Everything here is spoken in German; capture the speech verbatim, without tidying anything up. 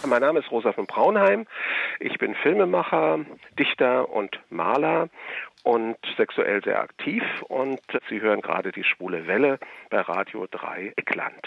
Mein Name ist Rosa von Braunheim. Ich bin Filmemacher, Dichter und Maler und sexuell sehr aktiv. Und Sie hören gerade die Schwule Welle bei Radio drei Eckland.